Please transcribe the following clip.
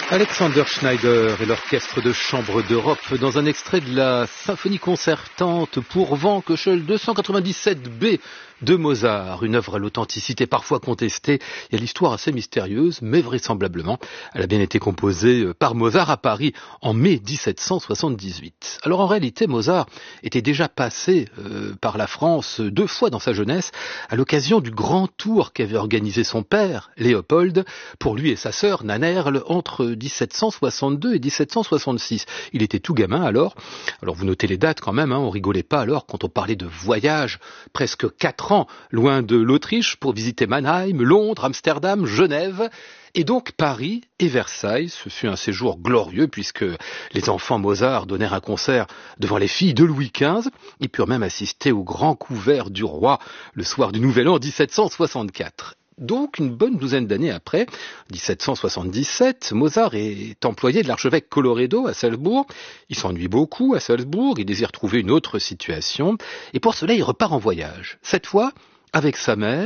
Alexander Schneider et l'orchestre de chambre d'Europe dans un extrait de la symphonie concertante pour vent Köchel 297B de Mozart, une œuvre à l'authenticité parfois contestée et à l'histoire assez mystérieuse, mais vraisemblablement, elle a bien été composée par Mozart à Paris en mai 1778. Alors en réalité, Mozart était déjà passé par la France 2 fois dans sa jeunesse à l'occasion du grand tour qu'avait organisé son père, Léopold, pour lui et sa sœur Nannerl entre 1762 et 1766. Il était tout gamin alors vous notez les dates quand même, on rigolait pas alors quand on parlait de voyage, presque 4 ans loin de l'Autriche pour visiter Mannheim, Londres, Amsterdam, Genève et donc Paris et Versailles. Ce fut un séjour glorieux puisque les enfants Mozart donnèrent un concert devant les filles de Louis XV. Ils purent même assister au grand couvert du roi le soir du Nouvel An 1764. Donc, une bonne douzaine d'années après, 1777, Mozart est employé de l'archevêque Colloredo à Salzbourg. Il s'ennuie beaucoup à Salzbourg, il désire trouver une autre situation, et pour cela il repart en voyage. Cette fois, avec sa mère,